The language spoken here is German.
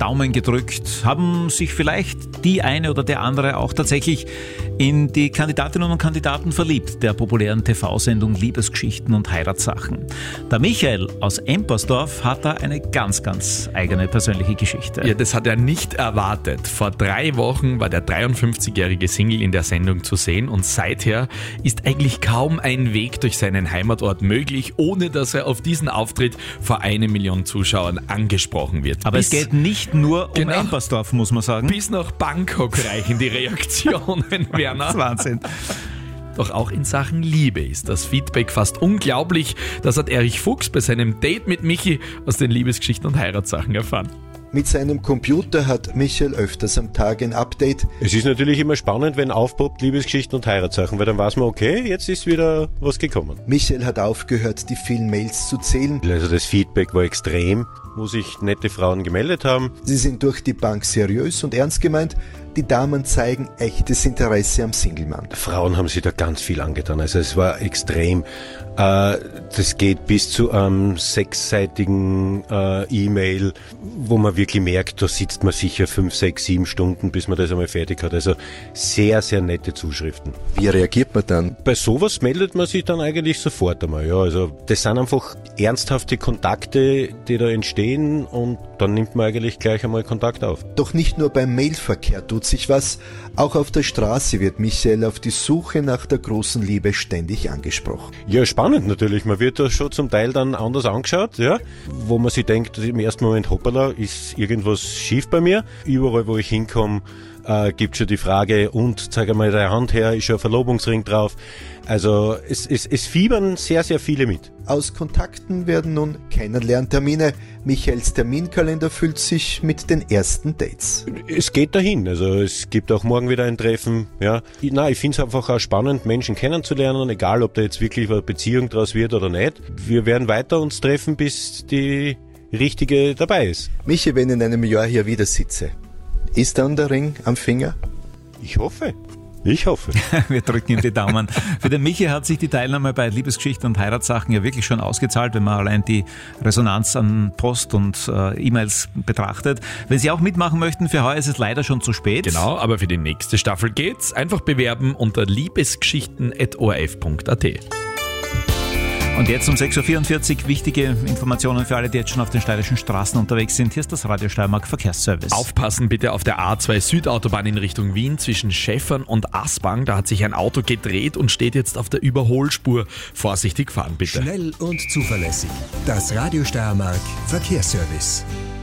Daumen gedrückt? Haben sich vielleicht die eine oder der andere auch tatsächlich in die Kandidatinnen und Kandidaten verliebt, der populären TV-Sendung Liebesgeschichten und Heiratssachen? Der Michael aus Empersdorf hat da eine ganz, ganz eigene persönliche Geschichte. Ja, das hat er nicht erwartet. Vor 3 Wochen war der 53-jährige Single in der Sendung zu sehen und seither ist eigentlich kaum ein Weg durch seinen Heimatort möglich, ohne dass er auf diesen Auftritt vor 1 Million Zuschauern angesprochen wird. Aber es geht nicht nur um Empersdorf, muss man sagen. Bis nach Bangkok reichen die Reaktionen, Werner. Das ist Wahnsinn. Doch auch in Sachen Liebe ist das Feedback fast unglaublich. Das hat Erich Fuchs bei seinem Date mit Michi aus den Liebesgeschichten und Heiratssachen erfahren. Mit seinem Computer hat Michael öfters am Tag ein Update. Es ist natürlich immer spannend, wenn aufpoppt Liebesgeschichten und Heiratssachen, weil dann weiß man, okay, jetzt ist wieder was gekommen. Michael hat aufgehört, die vielen Mails zu zählen. Also das Feedback war extrem, wo sich nette Frauen gemeldet haben. Sie sind durch die Bank seriös und ernst gemeint. Die Damen zeigen echtes Interesse am Singlemann. Frauen haben sich da ganz viel angetan, also es war extrem. Das geht bis zu einem 6-seitigen E-Mail, wo man wirklich merkt, da sitzt man sicher 5, 6, 7 Stunden, bis man das einmal fertig hat. Also sehr, sehr nette Zuschriften. Wie reagiert man dann? Bei sowas meldet man sich dann eigentlich sofort einmal. Ja, also das sind einfach ernsthafte Kontakte, die da entstehen und dann nimmt man eigentlich gleich einmal Kontakt auf. Doch nicht nur beim Mailverkehr tut sich was, auch auf der Straße wird Michael auf die Suche nach der großen Liebe ständig angesprochen. Ja, spannend natürlich. Man wird da schon zum Teil dann anders angeschaut, ja, wo man sich denkt, im ersten Moment, hoppala, ist irgendwas schief bei mir. Überall, wo ich hinkomme, gibt schon die Frage, und zeig einmal deine Hand her, ist schon ein Verlobungsring drauf. Also es fiebern sehr, sehr viele mit. Aus Kontakten werden nun Kennenlerntermine. Michaels Terminkalender füllt sich mit den ersten Dates. Es geht dahin, also es gibt auch morgen wieder ein Treffen. Ja. Ich finde es einfach auch spannend, Menschen kennenzulernen, egal ob da jetzt wirklich eine Beziehung draus wird oder nicht. Wir werden weiter uns treffen, bis die richtige dabei ist. Michi, wenn ich in einem Jahr hier wieder sitze, ist dann der Ring am Finger? Ich hoffe. Wir drücken ihm die Daumen. Für den Michi hat sich die Teilnahme bei Liebesgeschichten und Heiratssachen ja wirklich schon ausgezahlt, wenn man allein die Resonanz an Post und E-Mails betrachtet. Wenn Sie auch mitmachen möchten, für heuer ist es leider schon zu spät. Genau, aber für die nächste Staffel geht's. Einfach bewerben unter liebesgeschichten@orf.at. Und jetzt um 6.44 Uhr wichtige Informationen für alle, die jetzt schon auf den steirischen Straßen unterwegs sind. Hier ist das Radio Steiermark Verkehrsservice. Aufpassen bitte auf der A2 Südautobahn in Richtung Wien zwischen Schäffern und Aspang. Da hat sich ein Auto gedreht und steht jetzt auf der Überholspur. Vorsichtig fahren bitte. Schnell und zuverlässig. Das Radio Steiermark Verkehrsservice.